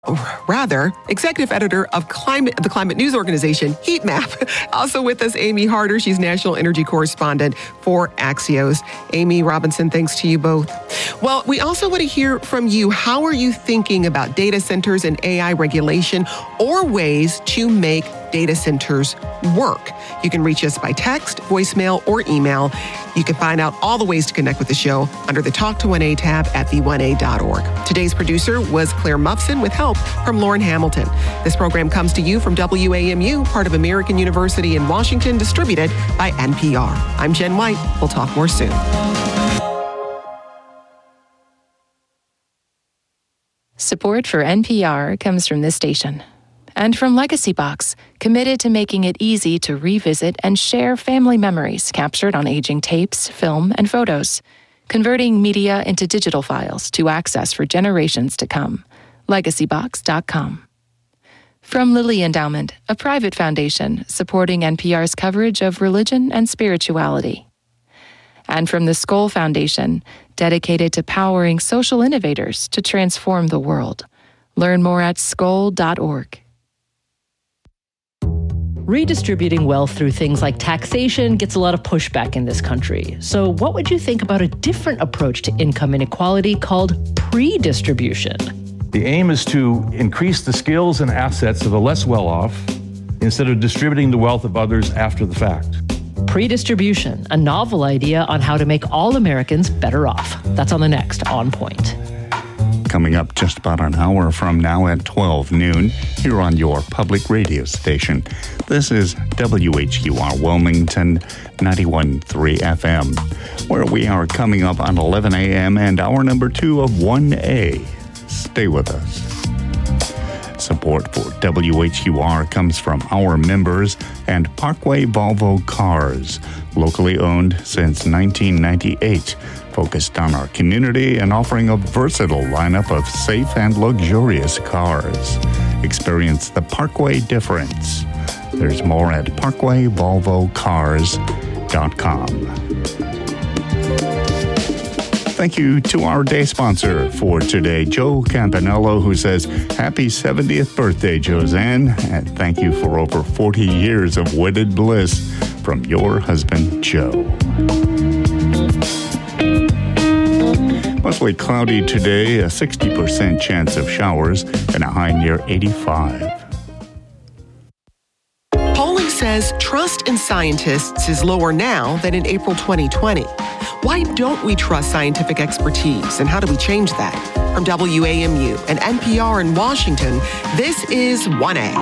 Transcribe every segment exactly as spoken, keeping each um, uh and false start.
Rather, executive editor of Climate, the Climate News Organization, Heat Map. Also with us, Amy Harder. She's national energy correspondent for Axios. Amy, Robinson, thanks to you both. Well, we also want to hear from you. How are you thinking about data centers and A I regulation or ways to make data centers work? You can reach us by text, voicemail, or email. You can find out all the ways to connect with the show under the Talk to one A tab at v one a dot org. Today's producer was Claire Muffson with help from Lauren Hamilton. This program comes to you from W A M U, part of American University in Washington, distributed by N P R. I'm Jen White. We'll talk more soon. Support for N P R comes from this station. And from Legacy Box, committed to making it easy to revisit and share family memories captured on aging tapes, film, and photos, converting media into digital files to access for generations to come. legacy box dot com. From Lilly Endowment, a private foundation supporting N P R's coverage of religion and spirituality. And from the Skoll Foundation, dedicated to powering social innovators to transform the world. Learn more at skoll dot org. Redistributing wealth through things like taxation gets a lot of pushback in this country. So what would you think about a different approach to income inequality called pre-distribution? The aim is to increase the skills and assets of the less well-off instead of distributing the wealth of others after the fact. Pre-distribution, a novel idea on how to make all Americans better off. That's on the next On Point. Coming up just about an hour from now at twelve noon here on your public radio station. This is W H U R Wilmington ninety-one point three F M, where we are coming up on eleven a.m. and hour number two of one A. Stay with us. Support for W H U R comes from our members and Parkway Volvo Cars, locally owned since nineteen ninety-eight. Focused on our community and offering a versatile lineup of safe and luxurious cars. Experience the Parkway difference. There's more at parkway volvo cars dot com. Thank you to our day sponsor for today, Joe Campanello, who says, happy seventieth birthday, Josanne, and thank you for over forty years of wedded bliss from your husband, Joe. Mostly cloudy today, a sixty percent chance of showers, and a high near eighty-five. Polling says trust in scientists is lower now than in April twenty twenty. Why don't we trust scientific expertise, and how do we change that? From W A M U and N P R in Washington, this is one A.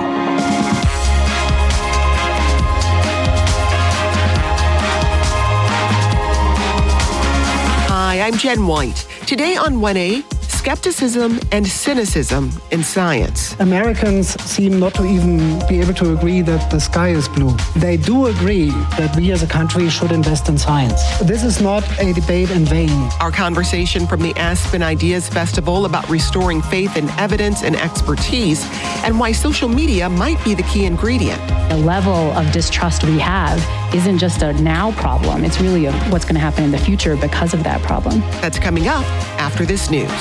Hi, I'm Jen White. Today on one A, skepticism and cynicism in science. Americans seem not to even be able to agree that the sky is blue. They do agree that we as a country should invest in science. This is not a debate in vain. Our conversation from the Aspen Ideas Festival about restoring faith in evidence and expertise, and why social media might be the key ingredient. The level of distrust we have isn't just a now problem. It's really a what's going to happen in the future because of that problem. That's coming up after this news.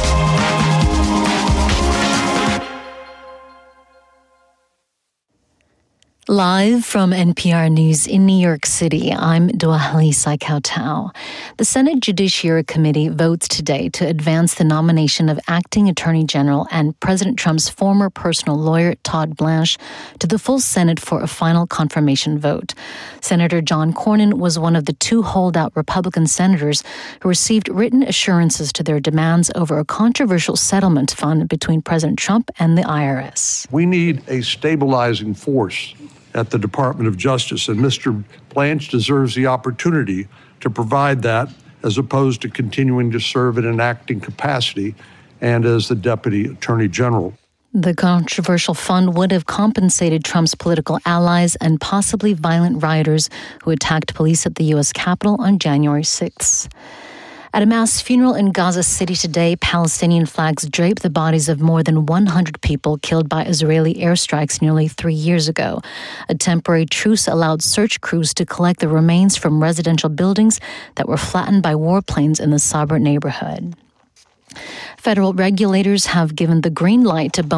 Live from N P R News in New York City, I'm Duahli Saikautau. The Senate Judiciary Committee votes today to advance the nomination of Acting Attorney General and President Trump's former personal lawyer, Todd Blanche, to the full Senate for a final confirmation vote. Senator John Cornyn was one of the two holdout Republican senators who received written assurances to their demands over a controversial settlement fund between President Trump and the I R S. We need a stabilizing force at the Department of Justice, and Mister Blanche deserves the opportunity to provide that as opposed to continuing to serve in an acting capacity and as the Deputy Attorney General. The controversial fund would have compensated Trump's political allies and possibly violent rioters who attacked police at the U S Capitol on January sixth. At a mass funeral in Gaza City today, Palestinian flags draped the bodies of more than one hundred people killed by Israeli airstrikes nearly three years ago. A temporary truce allowed search crews to collect the remains from residential buildings that were flattened by warplanes in the Sabra neighborhood. Federal regulators have given the green light to